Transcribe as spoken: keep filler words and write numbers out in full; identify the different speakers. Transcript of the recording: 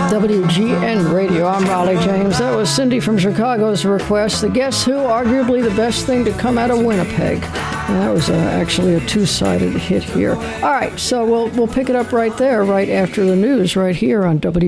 Speaker 1: W G N Radio. I'm Raleigh James. That was Cindy from Chicago's request. The Guess Who, arguably the best thing to come out of Winnipeg. And that was uh, actually a two-sided hit here. All right, so we'll we'll pick it up right there, right after the news, right here on W.